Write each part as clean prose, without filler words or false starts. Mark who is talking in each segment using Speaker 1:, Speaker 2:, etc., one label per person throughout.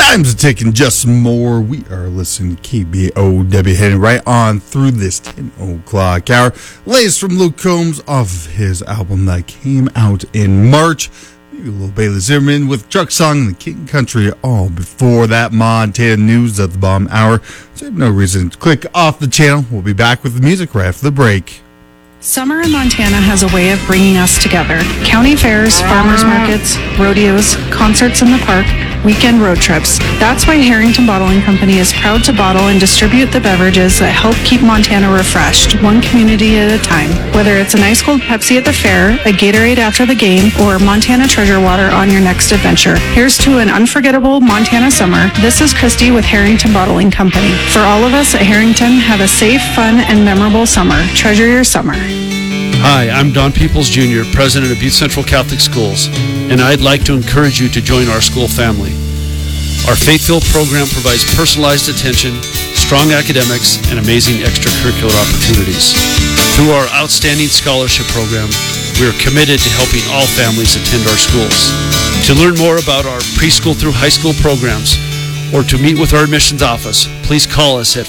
Speaker 1: Time's ticking just more. We are listening to KBOW, heading right on through this 10 o'clock hour. Latest from Luke Combs off his album that came out in March. Maybe a little Bailey Zimmerman with Truck Song and the King Country. All before that, Montana news at the bottom hour. So no reason to click off the channel. We'll be back with the music right after the break.
Speaker 2: Summer in Montana has a way of bringing us together. County fairs, farmers markets, rodeos, concerts in the park, weekend road trips. That's why Harrington Bottling Company is proud to bottle and distribute the beverages that help keep Montana refreshed, one community at a time. Whether it's an ice cold Pepsi at the fair, a Gatorade after the game, or Montana Treasure Water on your next adventure. Here's to an unforgettable Montana summer. This is Christy with Harrington Bottling Company. For all of us at Harrington, have a safe, fun, and memorable summer. Treasure your summer.
Speaker 3: Hi, I'm Don Peoples Jr., President of Butte Central Catholic Schools, and I'd like to encourage you to join our school family. Our faith-filled program provides personalized attention, strong academics, and amazing extracurricular opportunities. Through our outstanding scholarship program, we are committed to helping all families attend our schools. To learn more about our preschool through high school programs or to meet with our admissions office, please call us at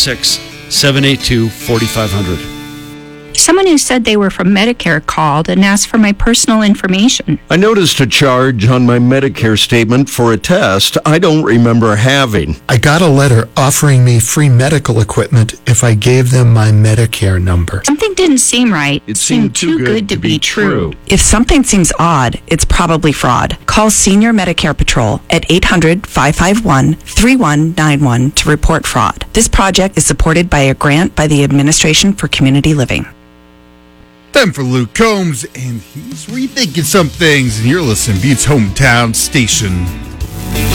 Speaker 3: 406-782-4500.
Speaker 4: Someone who said they were from Medicare called and asked for my personal information.
Speaker 5: I noticed a charge on my Medicare statement for a test I don't remember having.
Speaker 6: I got a letter offering me free medical equipment if I gave them my Medicare number.
Speaker 4: Something didn't seem right.
Speaker 5: It seemed too good to be true.
Speaker 7: If something seems odd, it's probably fraud. Call Senior Medicare Patrol at 800-551-3191 to report fraud. This project is supported by a grant by the Administration for Community Living.
Speaker 1: Time for Luke Combs, and he's rethinking some things, and you're listening to Butte's hometown station.